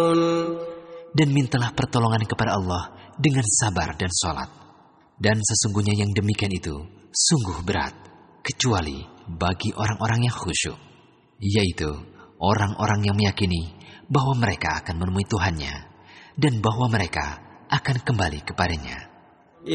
Dan mintalah pertolongan kepada Allah dengan sabar dan sholat. Dan sesungguhnya yang demikian itu sungguh berat, kecuali bagi orang-orang yang khusyuk, yaitu orang-orang yang meyakini bahwa mereka akan menemui Tuhannya dan bahwa mereka akan kembali kepadanya.